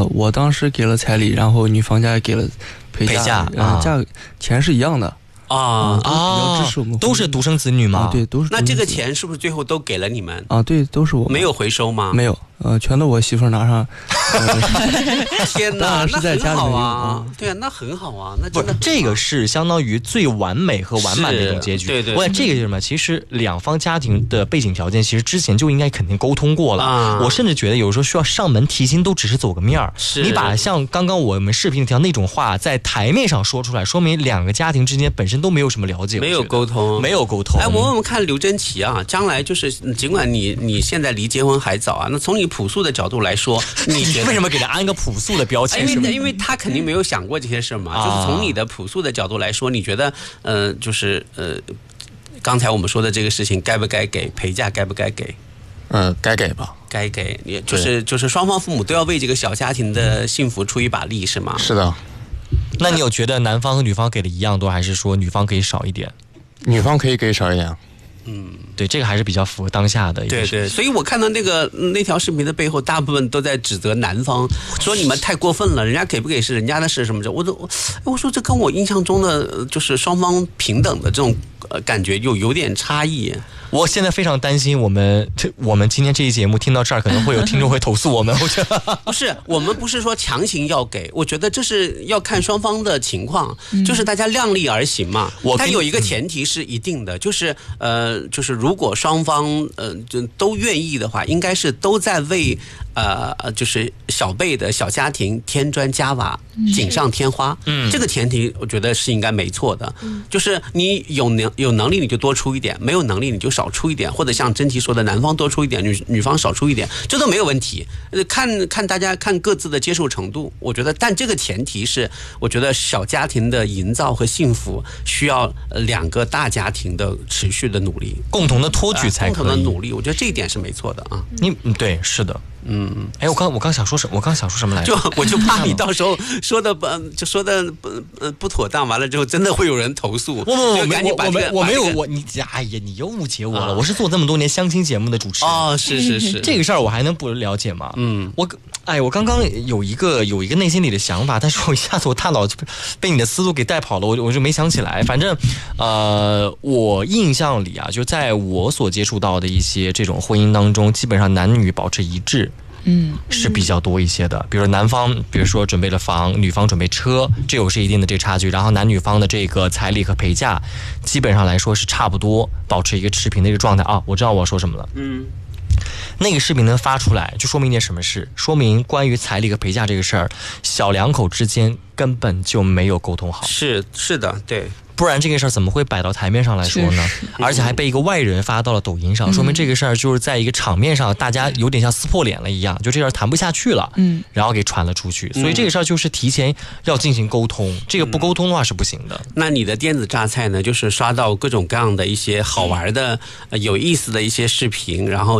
我当时给了彩礼，然后女方家给了陪嫁，钱是一样的。 都是独生子女吗？ 对，都是。 那这个钱是不是最后都给了你们？ 对，都是我。 没有回收吗？ 没有，全都我媳妇拿上。 天哪， 是在家里面啊！对啊，那很好啊，那真的这个是相当于最完美和完满的一种结局。 对。 我这个是什么？其实两方家庭的背景条件，其实之前就应该肯定沟通过了。我甚至觉得有时候需要上门提亲，都只是走个面儿。你把像刚刚我们视频条那种话在台面上说出来，说明两个家庭之间本身都没有什么了解， 没有沟通。哎，我问问看刘真奇啊，将来就是尽管你现在离结婚还早啊，那从你朴素的角度来说，你为什么给他安个朴素的标签？ 因为他肯定没有想过这些事嘛。就是从你的朴素的角度来说，你觉得刚才我们说的这个事情该不该给陪嫁，该不该给？ 该给吧。 该给，就是双方父母都要为这个小家庭的幸福出一把力，是吗？ 是的。 那你有觉得男方和女方给的一样多，还是说女方可以少一点？ 女方可以给少一点。 对，这个还是比较符合当下的一个。 对，所以我看到那条视频的背后，大部分都在指责男方，说你们太过分了，人家给不给是人家的事什么的。我说这跟我印象中的就是双方平等的这种感觉有点差异。 我现在非常担心我们今天这一节目听到这儿，可能会有听众会投诉我们。 不是，我们不是说强行要给，我觉得这是要看双方的情况，就是大家量力而行嘛。但有一个前提是一定的，就是如果双方都愿意的话，应该是都在为就是小辈的小家庭添砖加瓦，锦上添花。这个前提我觉得是应该没错的。就是你有能力你就多出一点，没有能力你就少出一点，或者像真奇说的，男方多出一点，女方少出一点，这都没有问题。看大家看各自的接受程度，我觉得，但这个前提是，我觉得小家庭的营造和幸福需要两个大家庭的持续的努力， 共同的托举才可以。 共同的努力，我觉得这一点是没错的啊。 对，是的。我刚想说什么来着？ 我就怕你到时候说的不妥当，完了之后真的会有人投诉。 我没有你又误解我了。我是做这么多年相亲节目的主持人。 是这个事儿我还能不了解吗？我刚刚有一个内心里的想法，但是我一下子我大脑就被你的思路给带跑了，我就没想起来。反正我印象里啊，就在我所接触到的一些这种婚姻当中，基本上男女保持一致。是比较多一些的，比如男方比如说准备了房，女方准备车，这有是一定的这个差距，然后男女方的这个彩礼和陪嫁基本上来说是差不多，保持一个持平的一个状态啊。我知道我要说什么了。那个视频能发出来就说明一件什么事，说明关于彩礼和陪嫁这个事儿，小两口之间根本就没有沟通好。 是的，对。 不然这个事儿怎么会摆到台面上来说呢？而且还被一个外人发到了抖音上，说明这个事儿就是在一个场面上，大家有点像撕破脸了一样，就这事儿谈不下去了，然后给传了出去。所以这个事儿就是提前要进行沟通，这个不沟通的话是不行的。 那你的电子榨菜呢，就是刷到各种各样的一些好玩的、有意思的一些视频，然后